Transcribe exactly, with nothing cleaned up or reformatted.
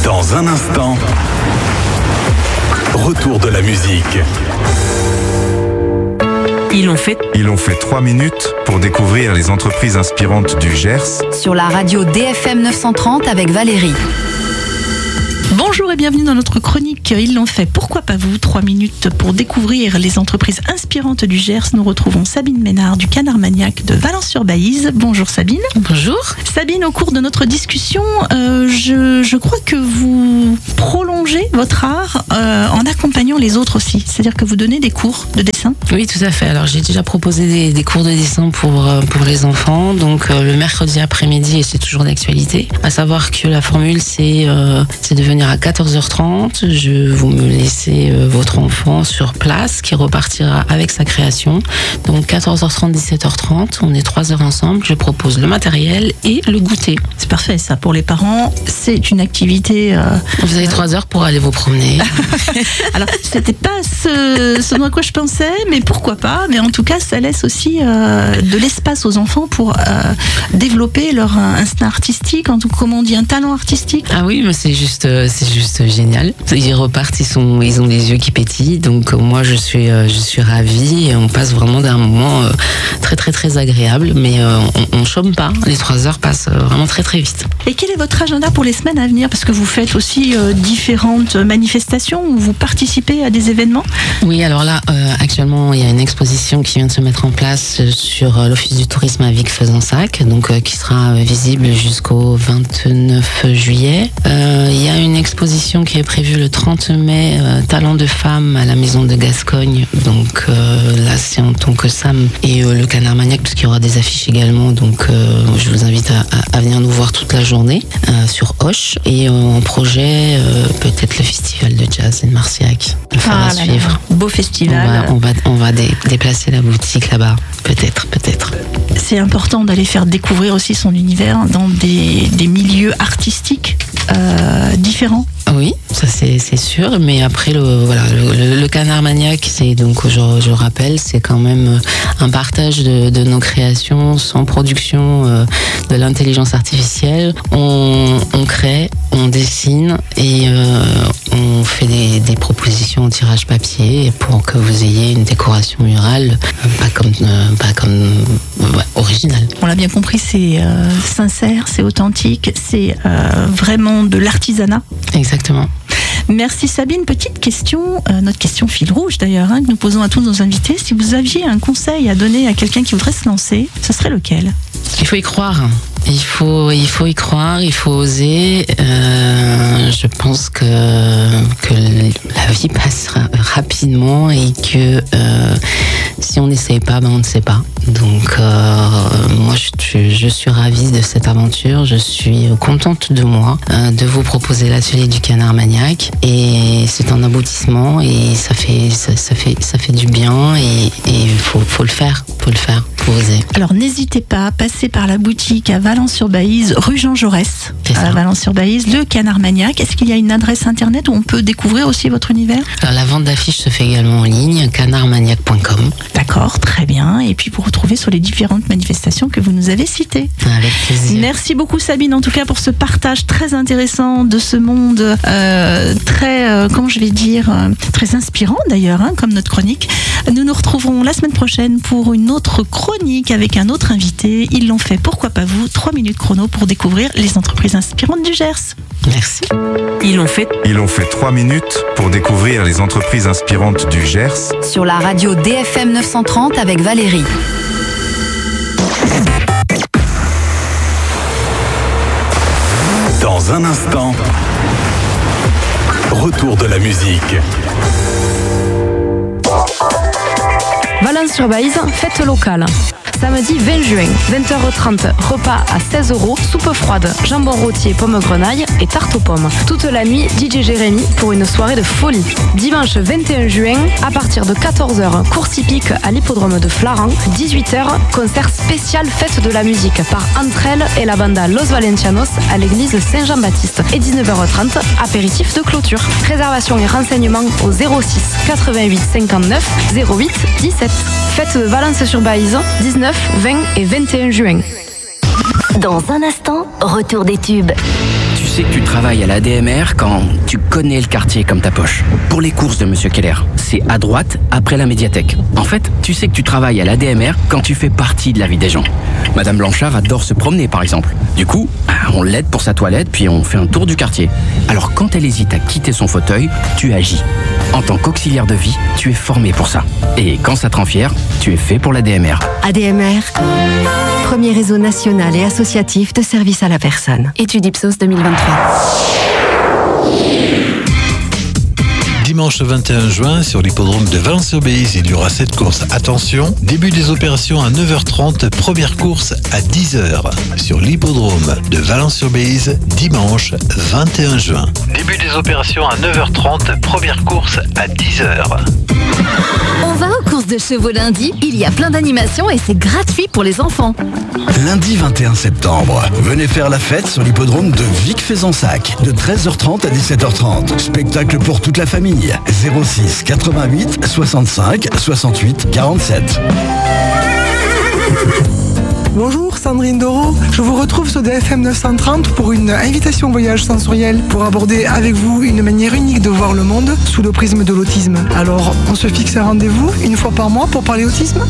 Dans un instant, retour de la musique. Ils l'ont fait. Ils ont fait trois minutes pour découvrir les entreprises inspirantes du Gers. Sur la radio D F M neuf cent trente avec Valérie. Bonjour et bienvenue dans notre chronique Ils l'ont fait, pourquoi pas vous? Trois minutes pour découvrir les entreprises inspirantes du Gers. Nous retrouvons Sabine Ménard du Canard Maniac de Valence-sur-Baïse. Bonjour Sabine. Bonjour. Sabine, au cours de notre discussion, euh, je, je crois que vous prolongez votre art euh, en accompagnant les autres aussi. C'est-à-dire que vous donnez des cours de dessin. Oui, tout à fait. Alors j'ai déjà proposé des, des cours de dessin pour, pour les enfants, donc euh, le mercredi après-midi, et c'est toujours d'actualité. À savoir que la formule, c'est, euh, c'est de venir à quatorze heures trente, je vous me laissez euh, votre enfant sur place qui repartira avec sa création. Donc quatorze heures trente, dix-sept heures trente, on est trois heures ensemble, je propose le matériel et le goûter. C'est parfait ça, pour les parents, c'est une activité... Euh, vous avez trois heures pour aller vous promener. Alors c'était pas ce, ce dont quoi je pensais, mais pourquoi pas, mais en tout cas ça laisse aussi euh, de l'espace aux enfants pour euh, développer leur instinct artistique, en tout cas, comment on dit, un talent artistique. Ah oui, mais c'est juste... Euh, c'est juste génial. Ils repartent, ils, sont, ils ont les yeux qui pétillent. Donc moi, je suis, je suis ravie. Et on passe vraiment d'un moment très, très, très agréable. Mais on ne chôme pas. Les trois heures passent vraiment très, très vite. Et quel est votre agenda pour les semaines à venir? Parce que vous faites aussi euh, différentes manifestations où vous participez à des événements. Oui, alors là, euh, actuellement, il y a une exposition qui vient de se mettre en place sur euh, l'Office du tourisme à Vic-Fezensac, donc euh, qui sera visible jusqu'au vingt-neuf juillet. Euh, il y a une exposition qui est prévue le trente mai, euh, Talent de femmes à la Maison de Gascogne. Donc euh, là, c'est en tant que Sam et euh, le Canard Maniac, parce qu'il y aura des affiches également. Donc euh, je vous invite à, à, à venir nous voir toute la journée euh, sur Hoche. Et euh, en projet, euh, peut-être le festival de jazz de Marciac. Il faudra ah, suivre. Là, beau festival. On va, on va, on va dé, déplacer la boutique là-bas. Peut-être, peut-être. C'est important d'aller faire découvrir aussi son univers dans des, des milieux artistiques euh, différents. Oui, ça c'est, c'est sûr, mais après le voilà le, le Canard Maniac, c'est donc je, je rappelle, c'est quand même un partage de, de nos créations sans production euh, de l'intelligence artificielle. On, on crée, on dessine et euh, on fait des, des propositions en tirage papier pour que vous ayez une décoration murale euh, pas comme euh, pas comme euh, ouais, originale. On l'a bien compris, c'est euh, sincère, c'est authentique, c'est euh, vraiment de l'artisanat. Exactement. Merci Sabine. Petite question, euh, notre question fil rouge d'ailleurs, hein, que nous posons à tous nos invités. Si vous aviez un conseil à donner à quelqu'un qui voudrait se lancer, ce serait lequel? Il faut y croire. Il faut, il faut y croire, il faut oser. Euh, je pense que, que la vie passe rapidement et que euh, si on n'essaye pas, ben on ne sait pas. Donc euh, moi, je, je suis ravie de cette aventure. Je suis contente de moi, euh, de vous proposer l'atelier du Canard Maniac. Et c'est un aboutissement et ça fait, ça, ça fait, ça fait du bien et il faut, faut le faire, faut le faire, faut oser. Alors n'hésitez pas, passez par la boutique à Valence-sur-Baïse, rue Jean Jaurès, à Valence-sur-Baïse, le Canard Maniac. Est-ce qu'il y a une adresse internet où on peut découvrir aussi votre univers? Alors la vente d'affiches se fait également en ligne, canard maniac point com. D'accord, très bien. Et puis pour retrouver sur les différentes manifestations que vous nous avez citées. Avec plaisir. Merci beaucoup Sabine, en tout cas pour ce partage très intéressant de ce monde euh, très, euh, comment je vais dire, euh, très inspirant d'ailleurs, hein, comme notre chronique. Nous nous retrouverons la semaine prochaine pour une autre chronique avec un autre invité. Ils l'ont fait, pourquoi pas vous? Trois minutes chrono pour découvrir les entreprises inspirantes du Gers. Merci. Ils l'ont fait. Ils ont fait trois minutes pour découvrir les entreprises inspirantes du Gers. Sur la radio D F M neuf cent trente avec Valérie. Dans un instant, retour de la musique. Valence-sur-Baïse, fête locale. Samedi vingt juin, vingt heures trente, repas à seize euros, soupe froide, jambon rôtier, pommes grenaille et tarte aux pommes. Toute la nuit, D J Jérémy pour une soirée de folie. Dimanche vingt et un juin, à partir de quatorze heures, course hippique à l'hippodrome de Flaran. dix-huit heures, concert spécial fête de la musique par Entrel et la banda Los Valencianos à l'église Saint-Jean-Baptiste. Et dix-neuf heures trente, apéritif de clôture. Réservation et renseignements au zéro six quatre-vingt-huit cinquante-neuf zéro huit dix-sept. Fête de Valence-sur-Baïse, dix-neuf, vingt et vingt et un juin. Dans un instant, retour des tubes. Tu sais que tu travailles à la D M R quand tu connais le quartier comme ta poche. Pour les courses de Monsieur Keller, c'est à droite, après la médiathèque. En fait, tu sais que tu travailles à la D M R quand tu fais partie de la vie des gens. Madame Blanchard adore se promener, par exemple. Du coup, on l'aide pour sa toilette, puis on fait un tour du quartier. Alors quand elle hésite à quitter son fauteuil, tu agis. En tant qu'auxiliaire de vie, tu es formé pour ça. Et quand ça te rend fier, tu es fait pour la D M R. A D M R, premier réseau national et associatif de services à la personne. Étude Ipsos deux mille vingt-trois. Dimanche vingt et un juin, sur l'hippodrome de Valence-sur-Béziers, il y aura cette course. Attention, début des opérations à neuf heures trente, première course à dix heures. Sur l'hippodrome de Valence-sur-Béziers, dimanche vingt et un juin. Début des opérations à neuf heures trente, première course à dix heures. On va aux courses de chevaux lundi, il y a plein d'animations et c'est gratuit pour les enfants. Lundi vingt et un septembre, venez faire la fête sur l'hippodrome de Vic-Fezensac, de treize heures trente à dix-sept heures trente. Spectacle pour toute la famille. zéro six quatre-vingt-huit soixante-cinq soixante-huit quarante-sept. Bonjour, Sandrine Doro. Je vous retrouve sur D F M neuf cent trente pour une invitation voyage sensoriel pour aborder avec vous une manière unique de voir le monde sous le prisme de l'autisme. Alors, on se fixe un rendez-vous une fois par mois pour parler autisme ?